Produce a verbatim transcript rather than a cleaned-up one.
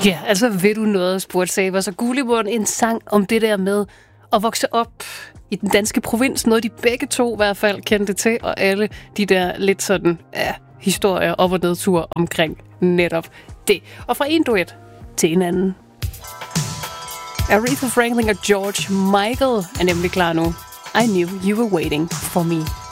Ja, altså ved du noget, spurgte Saber. Så Gullimund, en sang om det der med at vokse op i den danske provins. Noget, de begge to i hvert fald kendte til. Og alle de der lidt sådan, ja, historier op- og nedtur omkring netop det. Og fra en duet til en anden. Aretha Franklin og George Michael er nemlig klar nu. I knew you were waiting for me.